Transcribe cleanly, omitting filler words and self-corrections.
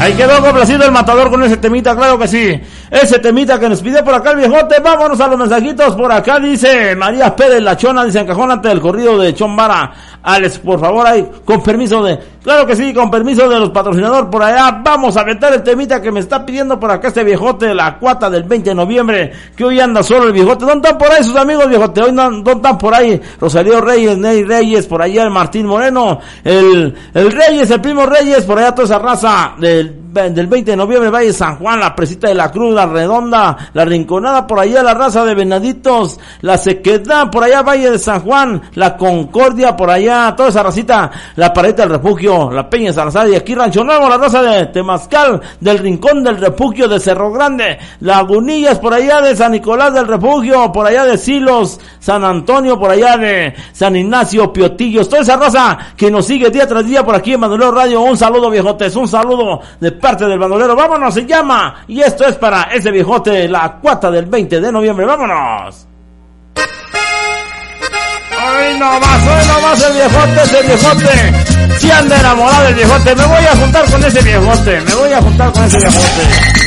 Ahí quedó complacido el matador con ese temita, claro que sí. Ese temita que nos pidió por acá el viejote. Vámonos a los mensajitos. Por acá dice María Pérez La Chona, dice encajónate el corrido de Chombara. Alex, por favor, ahí, con permiso de... Claro que sí, con permiso de los patrocinadores por allá. Vamos a aventar el temita que me está pidiendo por acá este viejote, la cuata del 20 de noviembre, que hoy anda solo el viejote. ¿Dónde están por ahí sus amigos, viejote? Hoy ¿dónde están por ahí? Rosario Reyes, Ney Reyes, por allá el Martín Moreno, el Reyes, el primo Reyes, por allá toda esa raza del 20 de noviembre, Valle San Juan, la Presita de la Cruz, la Redonda, la Rinconada, por allá la raza de Venaditos, la Sequedad, por allá Valle de San Juan, la Concordia, por allá, toda esa racita, la Pareta del Refugio, la Peña Salazar, y aquí Rancho Nuevo, la raza de Temazcal, del Rincón del Refugio de Cerro Grande, Lagunillas, por allá de San Nicolás del Refugio, por allá de Silos, San Antonio, por allá de San Ignacio, Piotillos, toda esa raza que nos sigue día tras día por aquí en Bandolero Radio. Un saludo, viejotes, un saludo de parte del bandolero. Vámonos, se llama, y esto es para ese viejote, la cuata del 20 de noviembre. Vámonos. Hoy nomás el viejote, ese viejote. Si anda enamorado del viejote, me voy a juntar con ese viejote,